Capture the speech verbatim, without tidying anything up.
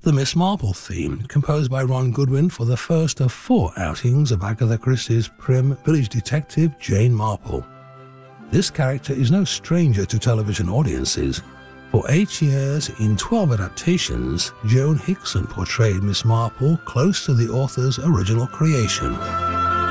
The Miss Marple theme, composed by Ron Goodwin for the first of four outings of Agatha Christie's prim village detective Jane Marple. This character is no stranger to television audiences. For eight years, in twelve adaptations, Joan Hickson portrayed Miss Marple close to the author's original creation.